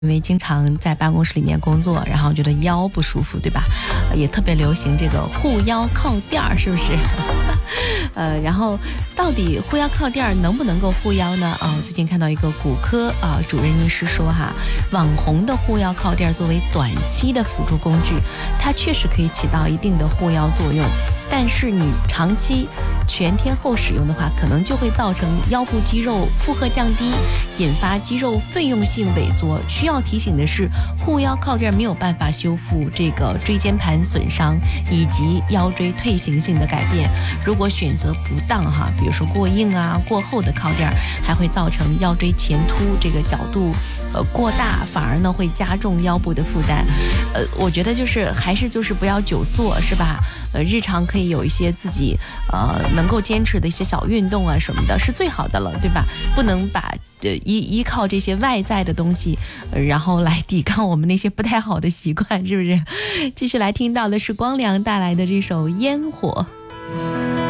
因为经常在办公室里面工作，然后觉得腰不舒服，对吧？也特别流行这个护腰靠垫儿，是不是？然后到底护腰靠垫儿能不能够护腰呢？最近看到一个骨科主任医师说网红的护腰靠垫作为短期的辅助工具，它确实可以起到一定的护腰作用。但是你长期全天候使用的话，可能就会造成腰部肌肉负荷降低，引发肌肉费用性萎缩。需要提醒的是，护腰靠垫没有办法修复这个椎间盘损伤以及腰椎退行性的改变。如果选择不当比如说过硬过厚的靠垫，还会造成腰椎前凸这个角度过大，反而呢会加重腰部的负担。我觉得还是不要久坐，是吧？日常可以有一些自己能够坚持的一些小运动什么的，是最好的了，对吧？不能把依靠这些外在的东西，然后来抵抗我们那些不太好的习惯，是不是？继续来听到的是光良带来的这首《烟火》。